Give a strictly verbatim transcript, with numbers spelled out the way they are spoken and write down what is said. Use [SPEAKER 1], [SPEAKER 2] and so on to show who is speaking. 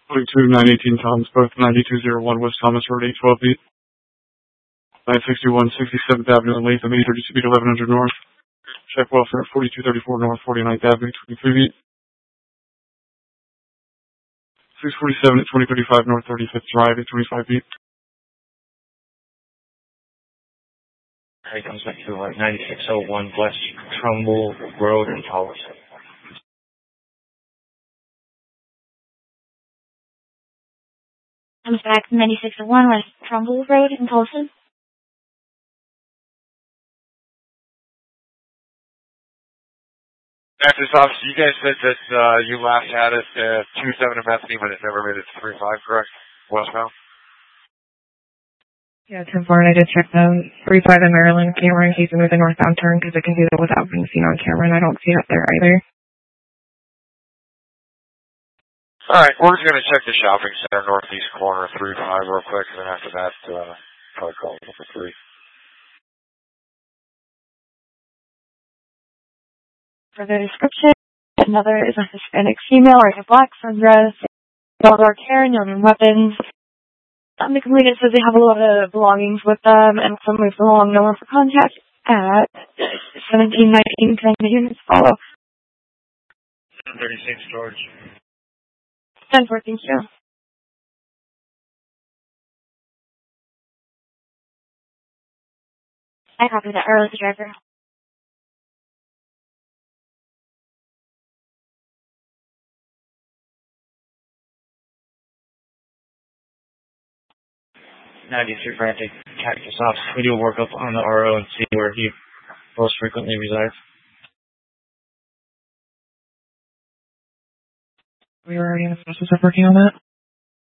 [SPEAKER 1] forty-two, nine eighteen Toms, both ninety-two oh one West Thomas Road, eight twelve feet. nine sixty-one sixty-seventh Avenue in Latham, eight thirty-two feet, eleven hundred north. Check welfare, forty-two thirty-four North, forty-ninth Avenue, twenty-three feet. six forty-seven at twenty thirty-five North thirty-fifth Drive at twenty-five feet.
[SPEAKER 2] Alright, comes back to like ninety-six oh one West Trumbull Road in Tolleson.
[SPEAKER 3] Comes back to ninety-six oh one West Trumbull Road in Tolleson.
[SPEAKER 4] After this officer, you guys said that uh, you last had it at two seven of methane, but it never made it to three five, correct? Westbound?
[SPEAKER 5] Yeah, ten four, and I did check the three five in Maryland camera in case it was a northbound turn, because it can do that without being seen on camera, and I don't see it there either.
[SPEAKER 4] Alright, we're just going to check the shopping center northeast corner three five real quick, and then after that, uh, probably call it for three.
[SPEAKER 3] For the description, another is a Hispanic female wearing a black sundress, no dark hair, no known weapons. On the complaint, it says they have a lot of belongings with them, and some moves along, no one for contact at seventeen nineteen. Can the units follow?
[SPEAKER 2] seven thirty-six George.
[SPEAKER 3] ten four, thank you. I copy that. Earl is the driver.
[SPEAKER 2] ninety-three Frantic Cactus Ops. We do a workup on the R O and see where he most frequently resides.
[SPEAKER 5] We were already in the process of working on that.